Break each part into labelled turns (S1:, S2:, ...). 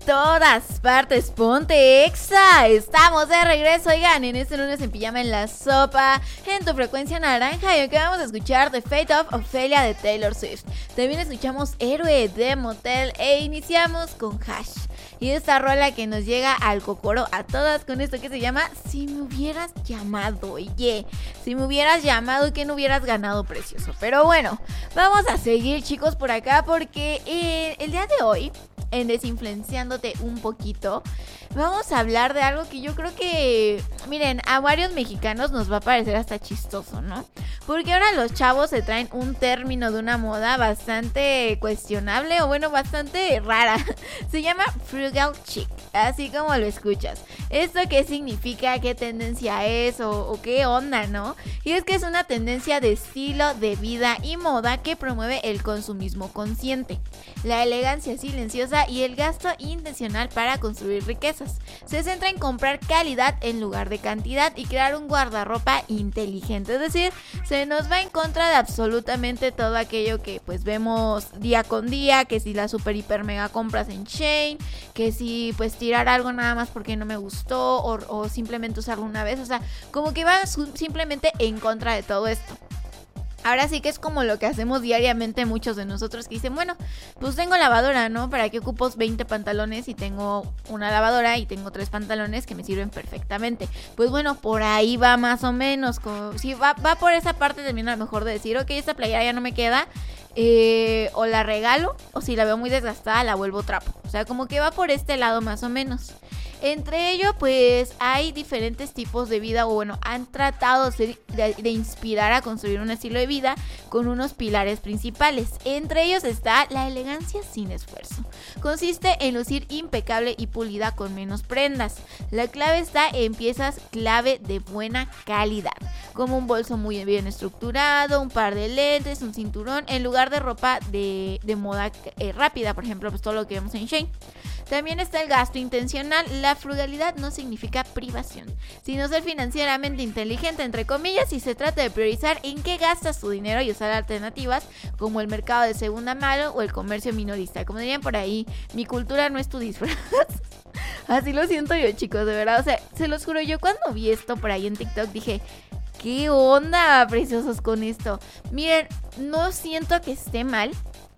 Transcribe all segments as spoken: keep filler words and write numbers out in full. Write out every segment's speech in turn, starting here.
S1: todas partes, ponte Exa. Estamos de regreso, oigan, en este lunes en pijama en la sopa, en tu frecuencia naranja. Y hoy que vamos a escuchar The Fate of Ophelia de Taylor Swift. También escuchamos Héroe de Motel e iniciamos con Hash. Y esta rola que nos llega al cocoro a todas con esto que se llama Si me hubieras llamado, oye, si me hubieras llamado que no hubieras ganado, precioso. Pero bueno, vamos a seguir, chicos, por acá porque eh, el día de hoy, en Desinfluenciándote un poquito, vamos a hablar de algo que yo creo que, miren, a varios mexicanos nos va a parecer hasta chistoso, ¿no? Porque ahora los chavos se traen un término de una moda bastante cuestionable, o bueno, bastante rara. Se llama frugal chic, así como lo escuchas. ¿Esto qué significa? ¿Qué tendencia es? O, o qué onda, ¿no? Y es que es una tendencia de estilo de vida y moda que promueve el consumismo consciente, la elegancia silenciosa y el gasto intencional para construir riquezas. Se centra en comprar calidad en lugar de cantidad y crear un guardarropa inteligente, es decir, se nos va en contra de absolutamente todo aquello que pues vemos día con día, que si la super hiper mega compras en Shein, que si pues tirar algo nada más porque no me gustó o, o simplemente usarlo una vez, o sea, como que va su- simplemente en contra de todo esto. Ahora sí que es como lo que hacemos diariamente muchos de nosotros que dicen, bueno, pues tengo lavadora, ¿no? ¿Para qué ocupo veinte pantalones y tengo una lavadora y tengo tres pantalones que me sirven perfectamente? Pues bueno, por ahí va más o menos. Como, sí, va, va por esa parte también a lo mejor de decir, ok, esta playera ya no me queda, eh, o la regalo, o si la veo muy desgastada la vuelvo trapo. O sea, como que va por este lado más o menos. Entre ello, pues hay diferentes tipos de vida, o bueno, han tratado de, de, de inspirar a construir un estilo de vida con unos pilares principales. Entre ellos está la elegancia sin esfuerzo. Consiste en lucir impecable y pulida con menos prendas. La clave está en piezas clave de buena calidad, como un bolso muy bien estructurado, un par de lentes, un cinturón, en lugar de ropa de, de moda eh, rápida, por ejemplo, pues todo lo que vemos en Shein. También está el gasto intencional. La frugalidad no significa privación, sino ser financieramente inteligente, entre comillas, y se trata de priorizar en qué gastas tu dinero y usar alternativas como el mercado de segunda mano o el comercio minorista. Como dirían por ahí, mi cultura no es tu disfraz. Así lo siento yo, chicos, de verdad. O sea, se los juro, yo cuando vi esto por ahí en TikTok dije, ¿qué onda, preciosos, con esto? Miren, no siento que esté mal,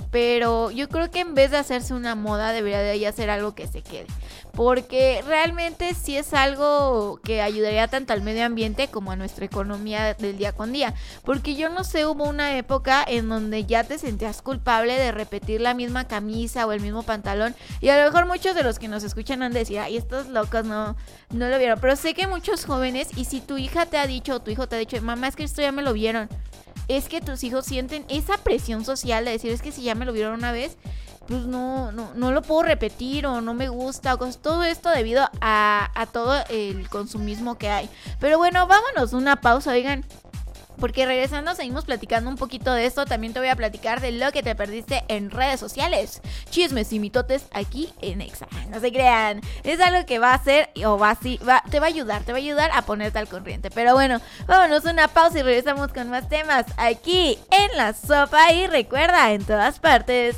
S1: pero yo creo que en vez de hacerse una moda debería de hacer algo que se quede, porque realmente sí es algo que ayudaría tanto al medio ambiente como a nuestra economía del día con día. Porque yo no sé, hubo una época en donde ya te sentías culpable de repetir la misma camisa o el mismo pantalón, y a lo mejor muchos de los que nos escuchan han de decir, ay, estos locos no, no lo vieron, pero sé que muchos jóvenes, y si tu hija te ha dicho o tu hijo te ha dicho, mamá, es que esto ya me lo vieron, es que tus hijos sienten esa presión social de decir, es que si ya me lo vieron una vez, pues no, no, no lo puedo repetir, o no me gusta, o cosas, todo esto debido a, a todo el consumismo que hay. Pero bueno, vámonos una pausa, oigan, porque regresando seguimos platicando un poquito de esto. También te voy a platicar de lo que te perdiste en redes sociales, chismes y mitotes aquí en Exa. No se crean, es algo que va a hacer o va así, va, te va a ayudar, te va a ayudar a ponerte al corriente. Pero bueno, vámonos una pausa y regresamos con más temas aquí en la sopa. Y recuerda, en todas partes,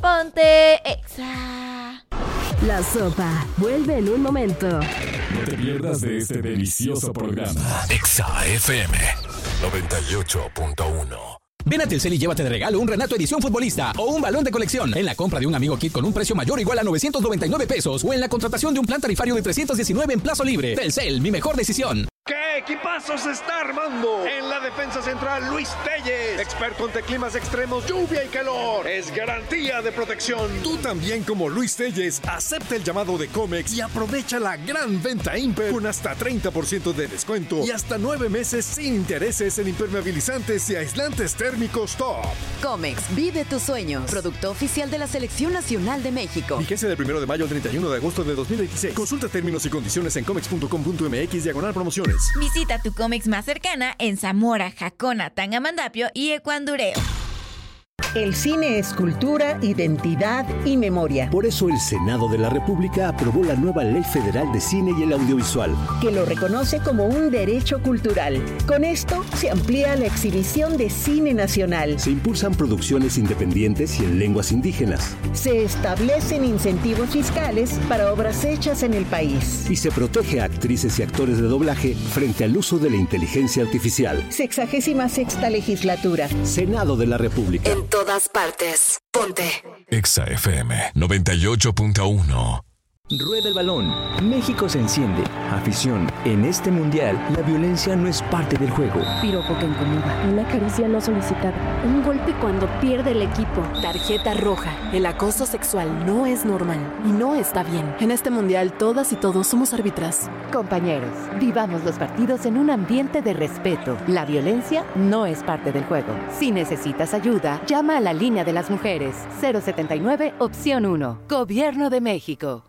S1: ponte Exa.
S2: La sopa vuelve en un momento.
S3: No te pierdas de este delicioso programa.
S4: Exa F M noventa y ocho punto uno.
S5: Ven a Telcel y llévate de regalo un Renato Edición Futbolista o un balón de colección en la compra de un Amigo Kit con un precio mayor o igual a novecientos noventa y nueve pesos, o en la contratación de un plan tarifario de trescientos diecinueve en plazo libre. Telcel, mi mejor decisión.
S6: ¿Qué equipazo se está armando? En la defensa central, Luis Telles, experto ante climas extremos, lluvia y calor. Es garantía de protección.
S3: Tú también, como Luis Telles, acepta el llamado de Comex y aprovecha la gran venta Imper con hasta treinta por ciento de descuento y hasta nueve meses sin intereses en impermeabilizantes y aislantes térmicos top.
S2: Comex, vive tus sueños. Producto oficial de la Selección Nacional de México.
S3: Vigencia del primero de mayo al treinta y uno de agosto de dos mil veintiséis. Consulta términos y condiciones en comex punto com punto m x diagonal promociones.
S1: Visita tu Comex más cercana en Zamora, Jacona, Tangamandapio y Ecuandureo.
S7: El cine es cultura, identidad y memoria.
S8: Por eso el Senado de la República aprobó la nueva Ley Federal de Cine y el Audiovisual,
S7: que lo reconoce como un derecho cultural. Con esto se amplía la exhibición de cine nacional.
S8: Se impulsan producciones independientes y en lenguas indígenas.
S7: Se establecen incentivos fiscales para obras hechas en el país.
S8: Y se protege a actrices y actores de doblaje frente al uso de la inteligencia artificial.
S7: Sexagésima sexta legislatura.
S8: Senado de la República.
S2: En todas partes. Ponte.
S4: Exa F M noventa y ocho punto uno.
S9: Rueda el balón. México se enciende. Afición. En este mundial, la violencia no es parte del juego.
S10: Piropo que incomoda. Una caricia no solicitada. Un golpe cuando pierde el equipo.
S11: Tarjeta roja. El acoso sexual no es normal y no está bien. En este mundial, todas y todos somos árbitras.
S12: Compañeros, vivamos los partidos en un ambiente de respeto. La violencia no es parte del juego. Si necesitas ayuda, llama a la línea de las mujeres. cero setenta y nueve, opción uno. Gobierno de México.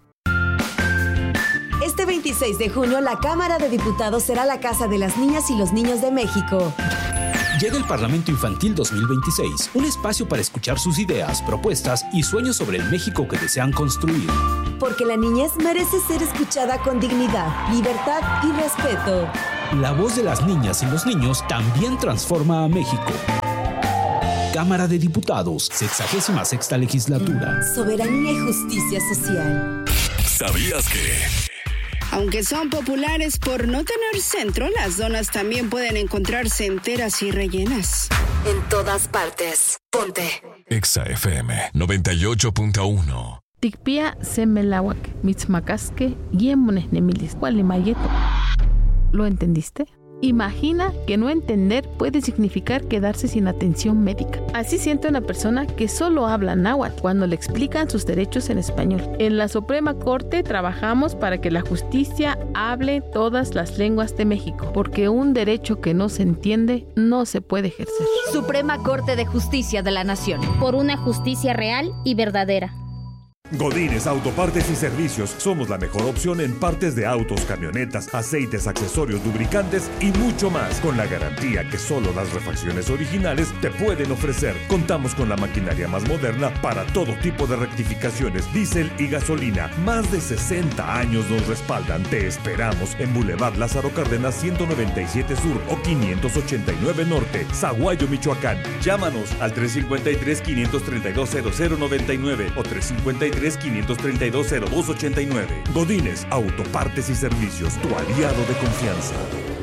S13: Este veintiséis de junio, la Cámara de Diputados será la casa de las niñas y los niños de México.
S5: Llega el Parlamento Infantil dos mil veintiséis, un espacio para escuchar sus ideas, propuestas y sueños sobre el México que desean construir.
S13: Porque la niñez merece ser escuchada con dignidad, libertad y respeto.
S5: La voz de las niñas y los niños también transforma a México. Cámara de Diputados, sexagésima sexta legislatura.
S13: Soberanía y justicia social.
S4: ¿Sabías que?
S14: Aunque son populares por no tener centro, las donas también pueden encontrarse enteras y rellenas.
S2: En todas partes. Ponte.
S4: Exa F M noventa y ocho punto uno.
S15: Tikpia semelawak, mitzmacasque, yemones nemilis, gualimayeto. ¿Lo entendiste? Imagina que no entender puede significar quedarse sin atención médica. Así siente una persona que solo habla náhuatl cuando le explican sus derechos en español. En la Suprema Corte trabajamos para que la justicia hable todas las lenguas de México, porque un derecho que no se entiende no se puede ejercer.
S16: Suprema Corte de Justicia de la Nación. Por una justicia real y verdadera.
S17: Godínez Autopartes y Servicios. Somos la mejor opción en partes de autos, camionetas, aceites, accesorios, lubricantes y mucho más, con la garantía que solo las refacciones originales te pueden ofrecer. Contamos con la maquinaria más moderna para todo tipo de rectificaciones, diésel y gasolina. Más de sesenta años nos respaldan. Te esperamos en Boulevard Lázaro Cárdenas ciento noventa y siete Sur o quinientos ochenta y nueve Norte, Zaguayo, Michoacán. Llámanos al tres cinco tres, cinco tres dos, cero cero nueve nueve o tres cinco tres, quinientos treinta y dos, cero dos ochenta y nueve. Godínez Autopartes y Servicios, tu aliado de confianza.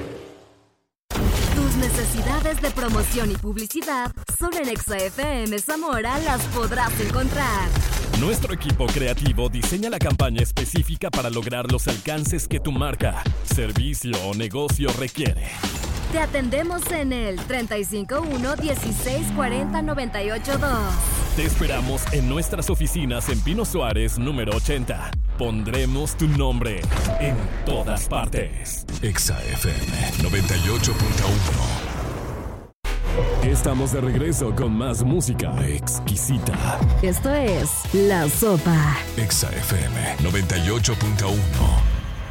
S18: Tus necesidades de promoción y publicidad solo en Exa F M Zamora las podrás encontrar.
S19: Nuestro equipo creativo diseña la campaña específica para lograr los alcances que tu marca, servicio o negocio requiere.
S18: Te atendemos en el treinta y cinco uno, dieciséis cuarenta, noventa y ocho dos.
S19: Te esperamos en nuestras oficinas en Pino Suárez, número ochenta. Pondremos tu nombre en todas partes.
S4: Exa F M noventa y ocho punto uno.
S19: Estamos de regreso con más música exquisita.
S18: Esto es La Sopa.
S4: Exa F M noventa y ocho punto uno.